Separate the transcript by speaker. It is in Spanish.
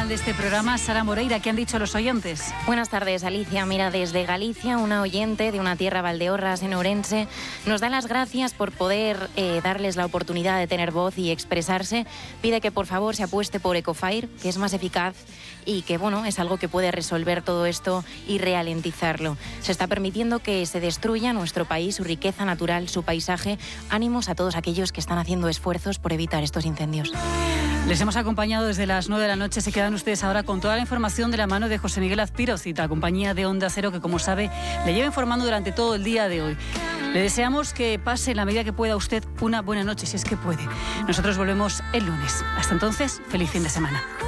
Speaker 1: de este programa, Sara Moreira. ¿Qué han dicho los oyentes?
Speaker 2: Buenas tardes, Alicia. Mira, desde Galicia, una oyente de una tierra Valdeorras en Ourense nos da las gracias por poder darles la oportunidad de tener voz y expresarse. Pide que por favor se apueste por Ecofire, que es más eficaz y que bueno, es algo que puede resolver todo esto y ralentizarlo. Se está permitiendo que se destruya nuestro país, su riqueza natural, su paisaje. Ánimos a todos aquellos que están haciendo esfuerzos por evitar estos incendios.
Speaker 1: Les hemos acompañado desde las 9 de la noche. Se quedan ustedes ahora con toda la información de la mano de José Miguel Azpirozita, compañía de Onda Cero, que como sabe le lleva informando durante todo el día de hoy. Le deseamos que pase en la medida que pueda usted una buena noche, si es que puede. Nosotros volvemos el lunes. Hasta entonces, feliz fin de semana.